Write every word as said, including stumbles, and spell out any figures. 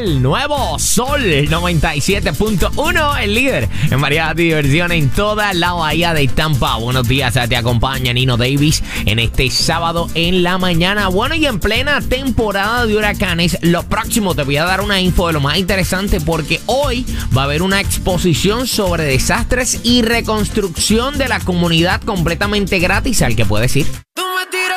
el nuevo Sol noventa y siete punto uno, el líder en variedad de diversión en toda la bahía de Tampa. Buenos días, te acompaña Nino Davis en este sábado en la mañana. Bueno, y en plena temporada de huracanes, lo próximo te voy a dar una info de lo más interesante, porque hoy va a haber una exposición sobre desastres y reconstrucción de la comunidad completamente gratis al que puedes ir.